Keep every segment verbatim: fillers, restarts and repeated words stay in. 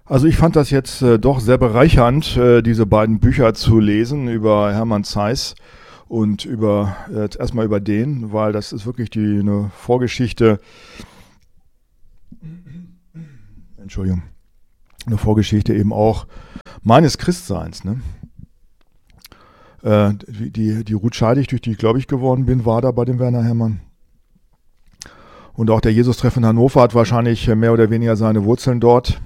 Also ich fand das jetzt äh, doch sehr bereichernd, äh, diese beiden Bücher zu lesen über Hermann Zeiss und über äh, erstmal über den, weil das ist wirklich die eine Vorgeschichte, Entschuldigung, eine Vorgeschichte eben auch meines Christseins. Ne? Äh, die, die Ruth Scheidig, durch die ich gläubig geworden bin, war da bei dem Werner Hermann. Und auch der Jesus-Treff in Hannover hat wahrscheinlich mehr oder weniger seine Wurzeln dort.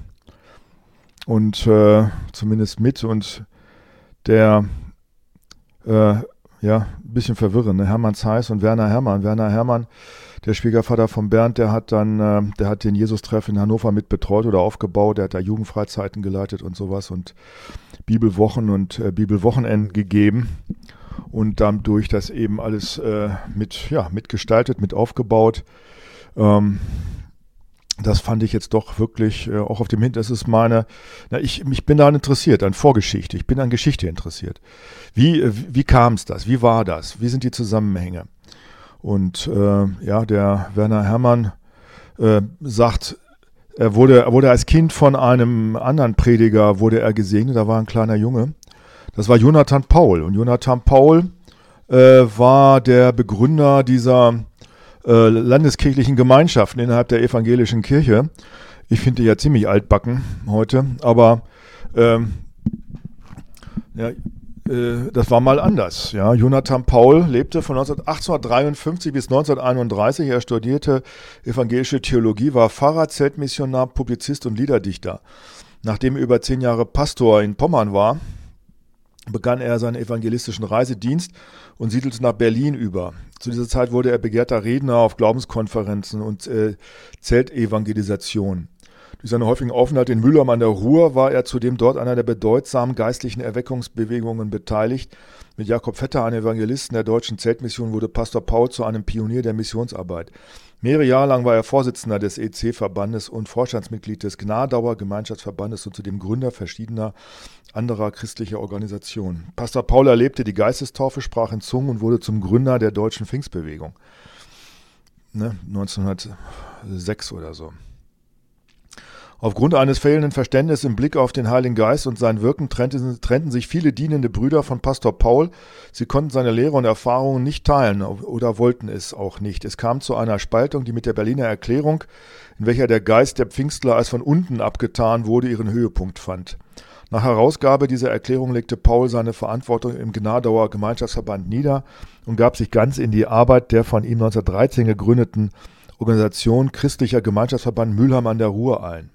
Und äh, zumindest mit und der, äh, ja, ein bisschen verwirrend, ne? Hermann Zeiss und Werner Hermann. Werner Hermann, der Schwiegervater von Bernd, der hat dann, äh, der hat den Jesus-Treff in Hannover mit betreut oder aufgebaut, der hat da Jugendfreizeiten geleitet und sowas und Bibelwochen und äh, Bibelwochenenden gegeben und dadurch das eben alles äh, mit, ja, mitgestaltet, mit aufgebaut. Ähm, Das fand ich jetzt doch wirklich äh, auch auf dem Hintergrund. Das ist meine, na, ich, ich bin daran interessiert, an Vorgeschichte. Ich bin an Geschichte interessiert. Wie, äh, wie kam es das? Wie war das? Wie sind die Zusammenhänge? Und äh, ja, der Werner Hermann äh, sagt, er wurde, er wurde als Kind von einem anderen Prediger wurde er gesegnet. Da war ein kleiner Junge. Das war Jonathan Paul. Und Jonathan Paul äh, war der Begründer dieser landeskirchlichen Gemeinschaften innerhalb der evangelischen Kirche. Ich finde die ja ziemlich altbacken heute, aber ähm, ja, äh, das war mal anders. Ja. Jonathan Paul lebte von achtzehnhundertdreiundfünfzig bis neunzehnhunderteinunddreißig. Er studierte evangelische Theologie, war Pfarrer, Zeltmissionar, Publizist und Liederdichter. Nachdem er über zehn Jahre Pastor in Pommern war, begann er seinen evangelistischen Reisedienst und siedelte nach Berlin über. Zu dieser Zeit wurde er begehrter Redner auf Glaubenskonferenzen und äh, Zeltevangelisation. Durch seine häufigen Aufenthalte in Mülheim an der Ruhr war er zudem dort einer der bedeutsamen geistlichen Erweckungsbewegungen beteiligt. Mit Jakob Vetter, einem Evangelisten der deutschen Zeltmission, wurde Pastor Paul zu einem Pionier der Missionsarbeit. Mehrere Jahre lang war er Vorsitzender des E C-Verbandes und Vorstandsmitglied des Gnadauer Gemeinschaftsverbandes und zudem Gründer verschiedener anderer christlicher Organisationen. Pastor Paul erlebte die Geistestaufe, sprach in Zungen und wurde zum Gründer der deutschen Pfingstbewegung. Ne, neunzehnhundertsechs oder so. Aufgrund eines fehlenden Verständnisses im Blick auf den Heiligen Geist und sein Wirken trennten, trennten sich viele dienende Brüder von Pastor Paul. Sie konnten seine Lehre und Erfahrungen nicht teilen oder wollten es auch nicht. Es kam zu einer Spaltung, die mit der Berliner Erklärung, in welcher der Geist der Pfingstler als von unten abgetan wurde, ihren Höhepunkt fand. Nach Herausgabe dieser Erklärung legte Paul seine Verantwortung im Gnadauer Gemeinschaftsverband nieder und gab sich ganz in die Arbeit der von ihm neunzehnhundertdreizehn gegründeten Organisation Christlicher Gemeinschaftsverband Mülheim an der Ruhr ein.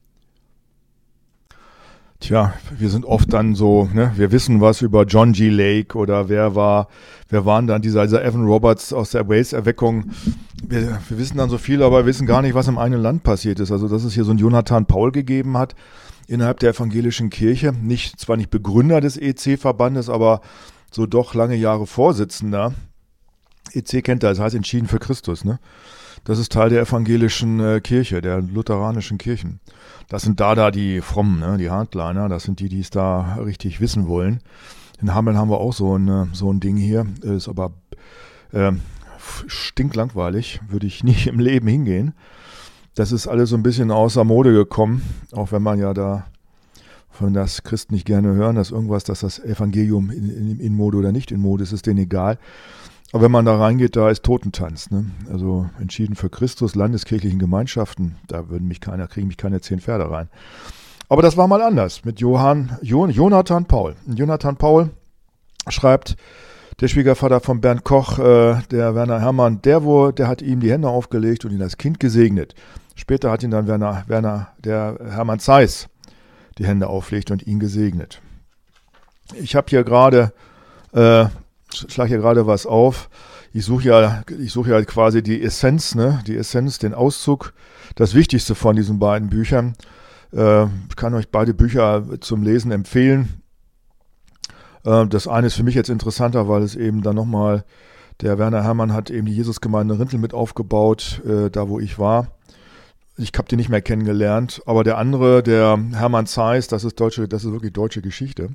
Tja, wir sind oft dann so, ne, wir wissen was über John G. Lake oder wer war, wer waren dann dieser, dieser Evan Roberts aus der Wales-Erweckung. Wir, wir wissen dann so viel, aber wir wissen gar nicht, was im eigenen Land passiert ist. Also, dass es hier so einen Jonathan Paul gegeben hat innerhalb der evangelischen Kirche. Nicht, zwar nicht Begründer des E C-Verbandes, aber so doch lange Jahre Vorsitzender. E C kennt er, das heißt Entschieden für Christus, ne? Das ist Teil der evangelischen äh, Kirche, der lutheranischen Kirchen. Das sind da da die Frommen, ne, die Hardliner, das sind die, die es da richtig wissen wollen. In Hameln haben wir auch so ein, so ein Ding hier, ist aber äh, stinklangweilig, würde ich nicht im Leben hingehen. Das ist alles so ein bisschen außer Mode gekommen, auch wenn man ja da, von das Christen nicht gerne hören, dass irgendwas, dass das Evangelium in, in, in Mode oder nicht in Mode ist, ist denen egal. Aber wenn man da reingeht, da ist Totentanz, ne? Also Entschieden für Christus, landeskirchlichen Gemeinschaften, da würden mich keiner, kriegen mich keine zehn Pferde rein. Aber das war mal anders mit Johann, Jon, Jonathan Paul. Jonathan Paul schreibt, der Schwiegervater von Bernd Koch, äh, der Werner Hermann, der, wo, der hat ihm die Hände aufgelegt und ihn als Kind gesegnet. Später hat ihn dann Werner, Werner, der Hermann Zeiss, die Hände auflegt und ihn gesegnet. Ich habe hier gerade äh, Ich schlage hier gerade was auf. Ich suche ja, ich suche ja quasi die Essenz, ne, die Essenz, den Auszug, das Wichtigste von diesen beiden Büchern. Äh, ich kann euch beide Bücher zum Lesen empfehlen. Äh, das eine ist für mich jetzt interessanter, weil es eben dann nochmal, der Werner Hermann hat eben die Jesusgemeinde Rintel mit aufgebaut, äh, da wo ich war. Ich habe die nicht mehr kennengelernt, aber der andere, der Hermann Zeiss, das ist deutsche, das ist wirklich deutsche Geschichte.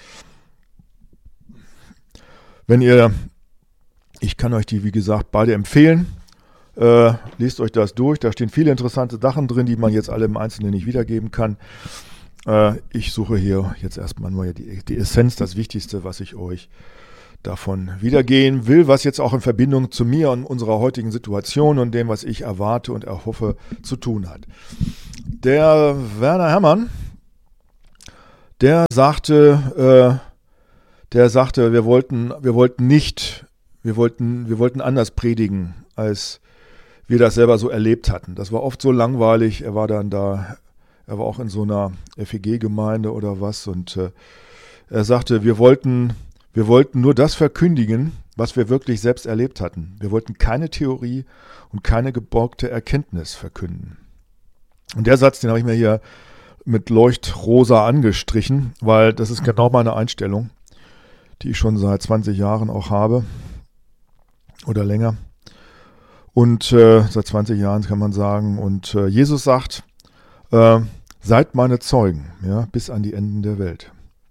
Wenn ihr, ich kann euch die, wie gesagt, beide empfehlen, äh, lest euch das durch, da stehen viele interessante Sachen drin, die man jetzt alle im Einzelnen nicht wiedergeben kann. Äh, ich suche hier jetzt erstmal nur die, die Essenz, das Wichtigste, was ich euch davon wiedergehen will, was jetzt auch in Verbindung zu mir und unserer heutigen Situation und dem, was ich erwarte und erhoffe, zu tun hat. Der Werner Herrmann, der sagte, äh, der sagte, wir wollten, wir wollten nicht, wir wollten, wir wollten anders predigen, als wir das selber so erlebt hatten. Das war oft so langweilig. Er war dann da, er war auch in so einer F E G-Gemeinde oder was und äh, er sagte, wir wollten, wir wollten nur das verkündigen, was wir wirklich selbst erlebt hatten. Wir wollten keine Theorie und keine geborgte Erkenntnis verkünden. Und der Satz, den habe ich mir hier mit Leuchtrosa angestrichen, weil das ist genau meine Einstellung, die ich schon seit zwanzig Jahren auch habe oder länger. Und äh, seit zwanzig Jahren kann man sagen. Und äh, Jesus sagt, äh, seid meine Zeugen, ja, bis an die Enden der Welt.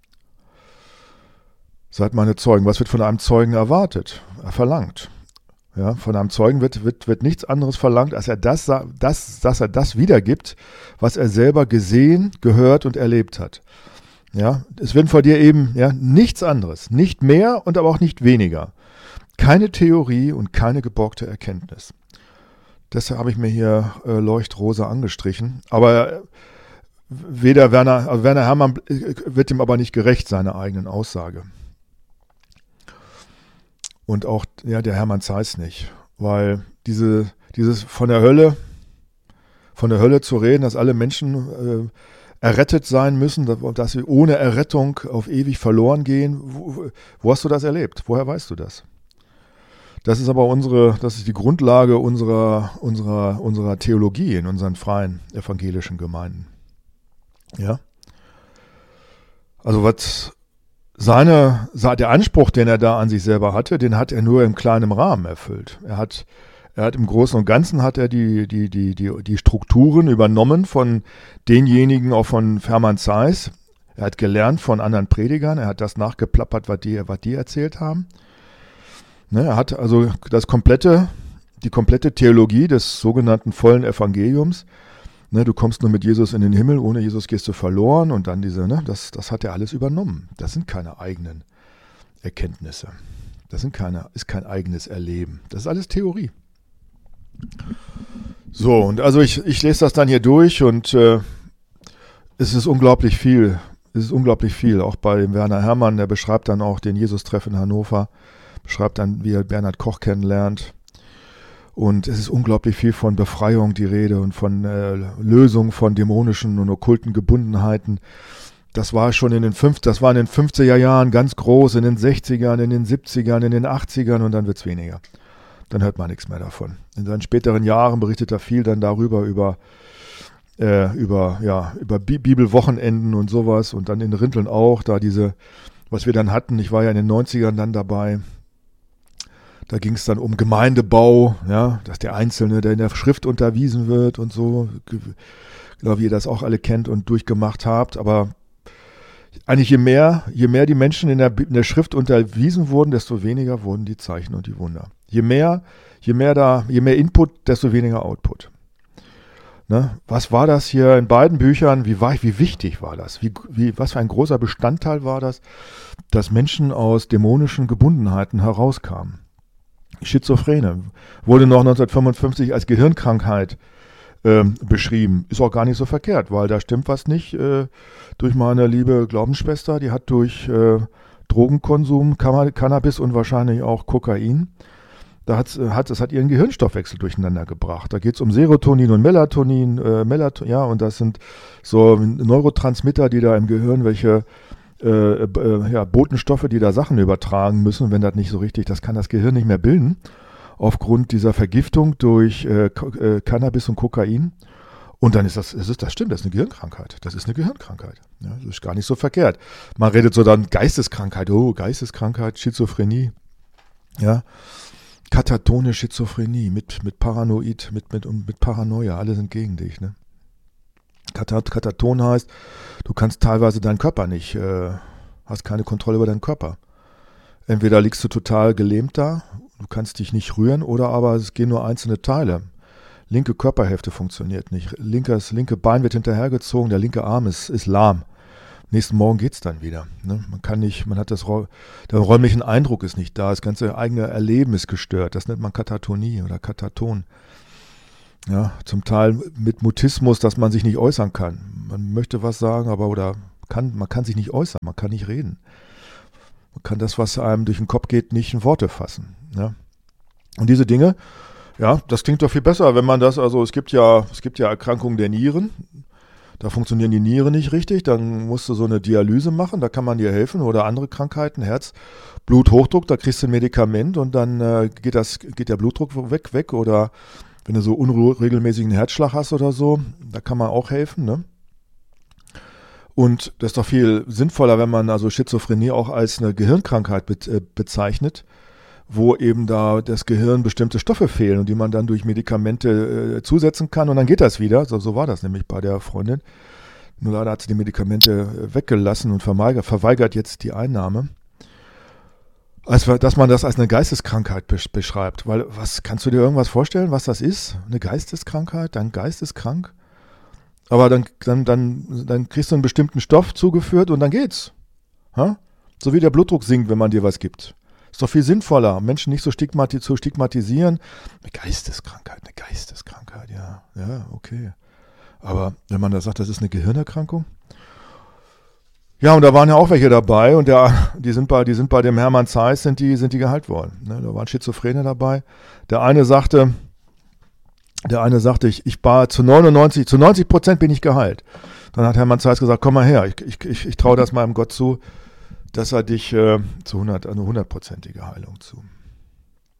Seid meine Zeugen. Was wird von einem Zeugen erwartet? Er verlangt. Ja, von einem Zeugen wird, wird, wird nichts anderes verlangt, als er das, das, dass er das wiedergibt, was er selber gesehen, gehört und erlebt hat. Ja, es wird von dir eben ja, nichts anderes, nicht mehr und aber auch nicht weniger. Keine Theorie und keine geborgte Erkenntnis. Deshalb habe ich mir hier äh, Leuchtrosa angestrichen. Aber äh, weder Werner, also Werner Herrmann äh, wird ihm aber nicht gerecht, seiner eigenen Aussage. Und auch ja, der Hermann Zeiss nicht. Weil diese, dieses von der Hölle, von der Hölle zu reden, dass alle Menschen äh, errettet sein müssen, dass sie ohne Errettung auf ewig verloren gehen. Wo, wo hast du das erlebt? Woher weißt du das? Das ist aber unsere, das ist die Grundlage unserer, unserer, unserer Theologie in unseren freien evangelischen Gemeinden. Ja? Also was seine, der Anspruch, den er da an sich selber hatte, den hat er nur im kleinen Rahmen erfüllt. Er hat, er hat im Großen und Ganzen hat er die, die, die, die, die Strukturen übernommen von denjenigen, auch von Hermann Zeiss. Er hat gelernt von anderen Predigern, er hat das nachgeplappert, was die, was die erzählt haben. Ne, er hat also das komplette, die komplette Theologie des sogenannten vollen Evangeliums. Ne, du kommst nur mit Jesus in den Himmel, ohne Jesus gehst du verloren und dann diese, ne, das, das hat er alles übernommen. Das sind keine eigenen Erkenntnisse. Das sind keine, ist kein eigenes Erleben. Das ist alles Theorie. So, und also ich, ich lese das dann hier durch und äh, es ist unglaublich viel. Es ist unglaublich viel. Auch bei dem Werner Herrmann, der beschreibt dann auch den Jesus-Treff in Hannover. Beschreibt dann, wie er Bernhard Koch kennenlernt. Und es ist unglaublich viel von Befreiung die Rede und von äh, Lösung von dämonischen und okkulten Gebundenheiten. Das war schon in den fünf, das war in den fünfziger Jahren ganz groß, in den sechzigern, in den siebzigern, in den achtzigern und dann wird es weniger. Dann hört man nichts mehr davon. In seinen späteren Jahren berichtet er viel dann darüber, über, äh, über, ja, über Bi- Bibelwochenenden und sowas und dann in Rinteln auch, da diese, was wir dann hatten, ich war ja in den neunzigern dann dabei. Da ging es dann um Gemeindebau, ja, dass der Einzelne, der in der Schrift unterwiesen wird und so, glaube, wie ihr das auch alle kennt und durchgemacht habt. Aber eigentlich je mehr, je mehr die Menschen in der, in der Schrift unterwiesen wurden, desto weniger wurden die Zeichen und die Wunder. Je mehr, je mehr da, je mehr Input, desto weniger Output. Ne? Was war das hier in beiden Büchern? Wie, war, wie wichtig war das? Wie, wie, was für ein großer Bestandteil war das, dass Menschen aus dämonischen Gebundenheiten herauskamen? Schizophrene wurde noch neunzehnhundertfünfundfünfzig als Gehirnkrankheit äh, beschrieben. Ist auch gar nicht so verkehrt, weil da stimmt was nicht. Äh, durch meine liebe Glaubensschwester, die hat durch äh, Drogenkonsum, Cam- Cannabis und wahrscheinlich auch Kokain, da hat, hat, das hat ihren Gehirnstoffwechsel durcheinander gebracht. Da geht es um Serotonin und Melatonin, äh, Melaton, ja, und das sind so Neurotransmitter, die da im Gehirn welche Äh, äh, ja, Botenstoffe, die da Sachen übertragen müssen, wenn das nicht so richtig, das kann das Gehirn nicht mehr bilden, aufgrund dieser Vergiftung durch äh, äh, Cannabis und Kokain. Und dann ist das, es ist, das stimmt, das ist eine Gehirnkrankheit. Das ist eine Gehirnkrankheit. Ja, das ist gar nicht so verkehrt. Man redet so dann Geisteskrankheit, oh, Geisteskrankheit, Schizophrenie, ja, katatone Schizophrenie mit, mit Paranoid, mit, mit, mit Paranoia, alle sind gegen dich, ne? Kataton heißt, du kannst teilweise deinen Körper nicht, äh, hast keine Kontrolle über deinen Körper. Entweder liegst du total gelähmt da, du kannst dich nicht rühren, oder aber es gehen nur einzelne Teile. Linke Körperhälfte funktioniert nicht. Linkes, linke Bein wird hinterhergezogen, der linke Arm ist, ist lahm. nächsten Morgen geht es dann wieder. Ne? Man kann nicht, man hat das, der räumliche Eindruck ist nicht da, das ganze eigene Erleben ist gestört. Das nennt man Katatonie oder Kataton. Ja, zum Teil mit Mutismus, dass man sich nicht äußern kann. Man möchte was sagen, aber oder kann, man kann sich nicht äußern, man kann nicht reden. Man kann das, was einem durch den Kopf geht, nicht in Worte fassen. Ja? Und diese Dinge, ja, das klingt doch viel besser, wenn man das, also es gibt ja, es gibt ja Erkrankungen der Nieren, da funktionieren die Nieren nicht richtig, dann musst du so eine Dialyse machen, da kann man dir helfen oder andere Krankheiten, Herz, Bluthochdruck, da kriegst du ein Medikament und dann äh, geht das, geht der Blutdruck weg, weg oder wenn du so unregelmäßigen Herzschlag hast oder so, da kann man auch helfen, ne? Und das ist doch viel sinnvoller, wenn man also Schizophrenie auch als eine Gehirnkrankheit be- äh, bezeichnet, wo eben da das Gehirn bestimmte Stoffe fehlen und die man dann durch Medikamente äh, zusetzen kann und dann geht das wieder. So, so war das nämlich bei der Freundin. Nur leider hat sie die Medikamente äh, weggelassen und verweigert, verweigert jetzt die Einnahme. Also, dass man das als eine Geisteskrankheit besch- beschreibt. Weil, was, kannst du dir irgendwas vorstellen, was das ist? Eine Geisteskrankheit? Dein Geist ist krank? Aber dann, dann, dann, dann kriegst du einen bestimmten Stoff zugeführt und dann geht's. Ha? So wie der Blutdruck sinkt, wenn man dir was gibt. Ist doch viel sinnvoller, Menschen nicht so stigmati- zu stigmatisieren. Eine Geisteskrankheit, eine Geisteskrankheit, ja, ja, okay. Aber wenn man da sagt, das ist eine Gehirnerkrankung. Ja, und da waren ja auch welche dabei und der, die sind bei, die sind bei dem Hermann Zeiss, sind die, sind die geheilt worden. Ne, da waren Schizophrene dabei. Der eine sagte, Der eine sagte, ich, ich war zu neunundneunzig, zu neunzig Prozent bin ich geheilt. Dann hat Hermann Zeiss gesagt, komm mal her, ich, ich, ich, ich traue das meinem Gott zu, dass er dich äh, zu hundert, eine hundertprozentige Heilung zu.